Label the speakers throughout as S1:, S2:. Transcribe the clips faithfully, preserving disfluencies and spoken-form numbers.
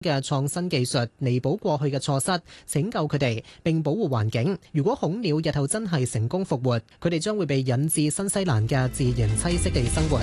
S1: 嘅創新技術彌補過去嘅錯失，拯救佢哋並保護環境。如果恐鳥日後真係成功復活，佢哋將會被引至新西蘭嘅自然棲息地生活。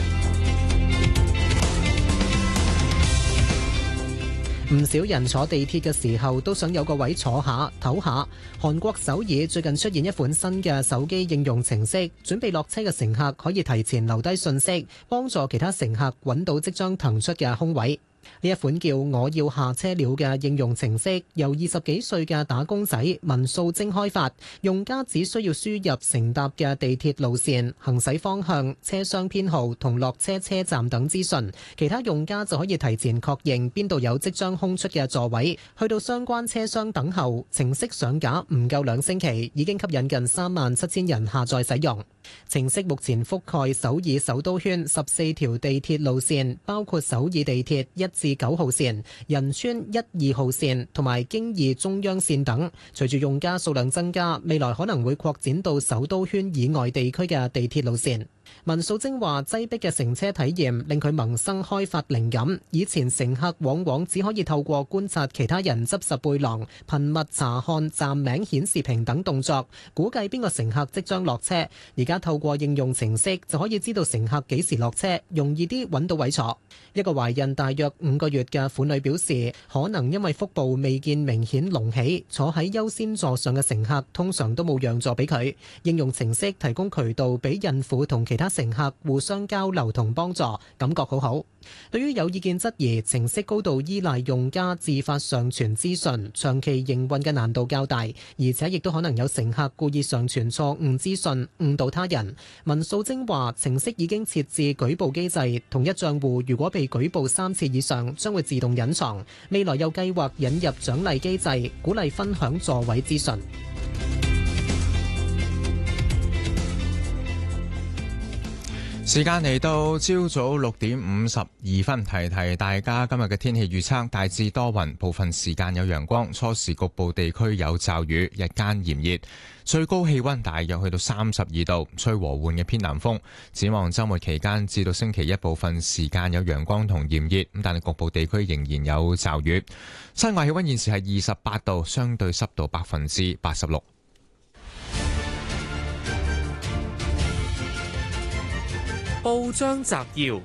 S1: 唔少人坐地鐵嘅時候都想有個位坐下唞下。韓國首爾最近出現一款新嘅手機應用程式，準備落車嘅乘客可以提前留低信息，幫助其他乘客揾到即將騰出嘅空位。呢一款叫我要下車了嘅應用程式，由二十幾歲嘅打工仔文素晶開發。用家只需要輸入乘搭嘅地鐵路線、行駛方向、車廂編號同落車車站等資訊，其他用家就可以提前確認邊度有即將空出嘅座位，去到相關車廂等候。程式上架唔夠兩星期，已經吸引近三萬七千人下載使用。程式目前覆蓋首爾首都圈十四條地鐵路線，包括首爾地鐵一至九號線、仁川一二號線同埋京義中央線等。隨住用家數量增加，未來可能會擴展到首都圈以外地區嘅地鐵路線。文素貞話：擠迫嘅乘車體驗令佢萌生開發靈感。以前乘客往往只可以透過觀察其他人執拾背囊、頻密查看站名顯示屏等動作，估計邊個乘客即將落車。而家透過應用程式就可以知道乘客幾時落車，容易啲揾到位坐。一個懷孕大約五個月嘅婦女表示，可能因為腹部未見明顯隆起，坐喺優先座上嘅乘客通常都冇讓座俾佢。應用程式提供渠道俾孕婦同其他乘客互相交流同幫助，感覺好好。對於有意見質疑程式高度依賴用家自發上傳資訊，長期營運嘅難度較大，而且亦都可能有乘客故意上傳錯誤資訊，誤導他人。文素貞話：程式已經設置舉報機制，同一賬戶如果被舉報三次以上，將會自動隱藏。未來又計劃引入獎勵機制，鼓勵分享座位資訊。
S2: 時間嚟到朝早六點五十二分，提提大家今日嘅天氣預測，大致多雲，部分時間有陽光，初時局部地區有驟雨，日間炎熱，最高氣溫大約去到三十二度，吹和緩嘅偏南風。展望周末期間至到星期一，部分時間有陽光同炎熱，咁但係局部地區仍然有驟雨。室外氣溫現時係二十八度，相對濕度百分之八十六。
S3: 報章摘要：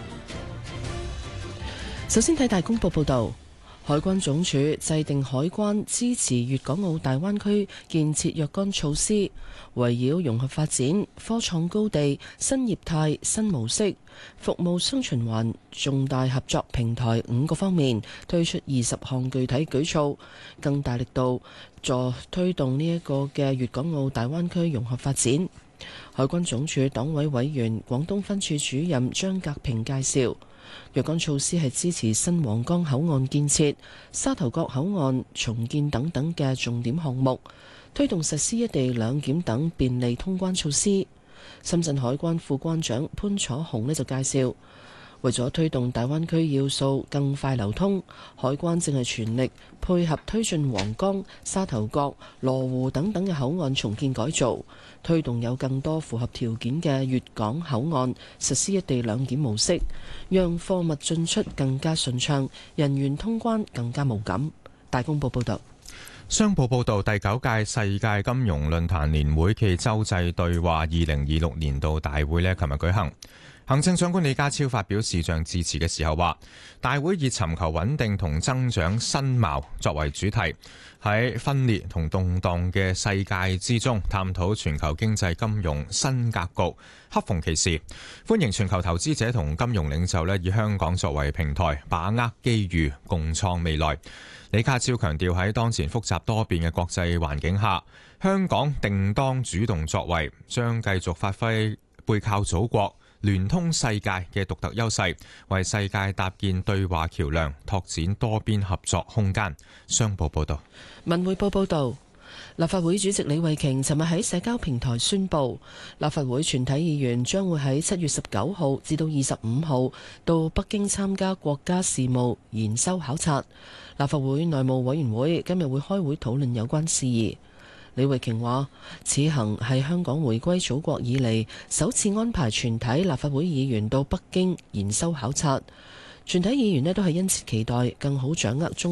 S4: 首先睇大公報報道，海關總署制定海關支持粵港澳大灣區建設若干措施，圍繞融合發展、科創高地、新業態、新模式、服務雙循環、重大合作平台五個方面推出二十項具體舉措，更大力度助推動呢一個嘅粵港澳大灣區融合發展。海關總署黨委委員、廣東分處主任張格平介紹，若干措施係支持新皇崗口岸建設、沙頭角口岸重建等等嘅重點項目，推動實施一地兩檢等便利通關措施。深圳海關副關長潘楚紅呢就介紹，為咗推動大灣區要素更快流通，海關正係全力配合推進皇崗、沙頭角、羅湖等等嘅口岸重建改造，推動有更多符合條件嘅粵港口岸實施一地兩檢模式，讓貨物進出更加順暢，人員通關更加無感。大公報報道。
S2: 商報報導，第九屆世界金融論壇年會暨洲際對話二零二六年度大會呢，琴日舉行。行政長官李家超發表視像致辭嘅時候話，大會以尋求穩定同增長新貌作為主題，喺分裂同動盪嘅世界之中探討全球經濟金融新格局，恰逢其時，歡迎全球投資者同金融領袖呢以香港作為平台，把握機遇，共創未來。李家超強調，喺當前複雜多變嘅國際環境下，香港定當主動作為，將繼續發揮背靠祖國、聯通世界嘅獨特優勢，為世界搭建對話橋樑，拓展多邊合作空間。商報報道。
S4: 文匯報報道，立法會主席李慧瓊尋日喺社交平台宣布，立法會全體議員將會喺七月十九號至到二十五號到北京參加國家事務研修考察。立法會內務委員會今日會開會討論有關事宜。李慧瓊話，此行係香港回歸祖國以嚟首次安排全體立法會議員到北京研修考察。 全體議員咧都係殷切期待更好掌握中